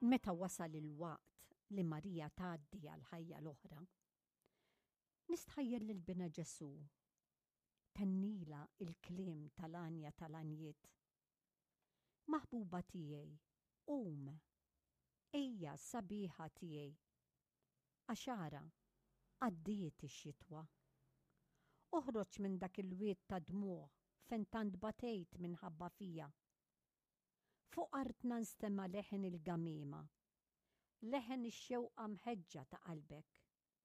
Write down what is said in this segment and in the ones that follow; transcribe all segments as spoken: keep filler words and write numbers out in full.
Meta wasal il-waqt li Marija tgħaddi għall-ħajja l-oħra, nistħajjel lil bina Ġesu tennila il-kliem tal-anja tal-anjiet. Maħbuba tiegħi, qum, ejja sabiħa tiegħi, għaxara għaddiet ix-xitwa. Oħroġ minn dak il-wied ta' dmuħ fejn tant batejt minħabba fija. Fuq artna nstema' leħen il-gamima, leħen ix-xewqa mħeġġa ta' qalbek.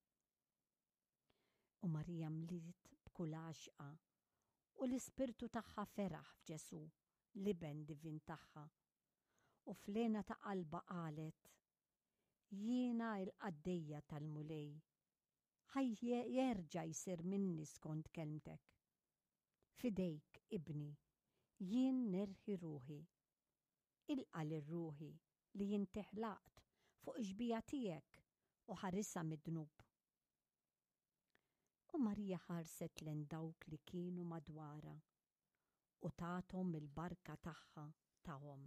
U Marija mliet b'kull għaxqa u l-ispirtu tagħha feraħ f'Ġesu, liben divin tagħha. U flena ta' qalba qalet: jiena l-qaddejja tal-mulej, ħaj jerġa' jsir minni skont kelmtek. Fidejk, ibni, jien nerħi ruħi. Ilqa lir-ruħi li jien teħlaqt fuq ix-xbija tiegħek u ħarissa mid-dnub. U Marija ħarset lejn dawk li kienu madwara u tagħthom il-barka tagħha tagħhom.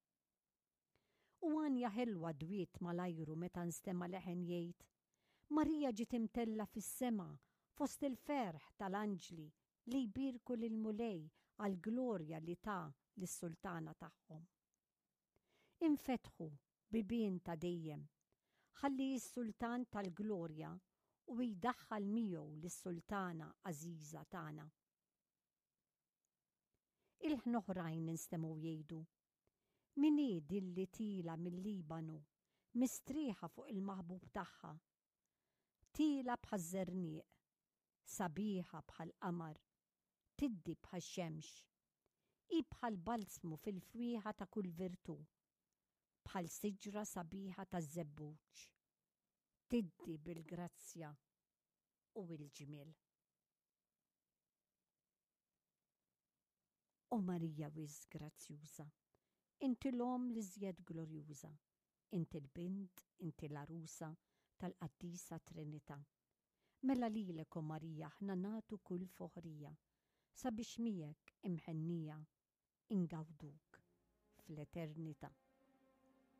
U Anja ħelwa dwiet mal-ajru meta nstema' leħen jgħid: Marija ġiet imtella fis-sema fost il-ferħ tal-anġli li jbirku lill-mulej għall-glorja li ta' lis-sultana tagħhom. Infetħu bibien ta' dejjem, ħalli s-sultan tal-glorja u jdaħħal miegħu lis-sultana għażiża tagħna. Il-ħn oħrajn nistgħu jgħidu: min hi din li tila mill-Libanu, mistrieħa fuq il-maħbub tagħha, tila bħaż-żernieq, sabiħa bħall-qamar, tiddi bħax-xemx, hi bħall-balsmu fil-fwieħa ta' kull virtu, bħal siġra sabiħa taż-żebbuġ, tiddi bil-grazzja u bil-ġmiel. O Marija wis grazzjuża, inti l-om li żjed glorjuża, inti l-bint, inti l-arusa tal-Qaddisa Trinità. Mela lilek o Marija ħna nagħtu kull foħrija sabiex miegħek imħennija ingawduk fl-eternità.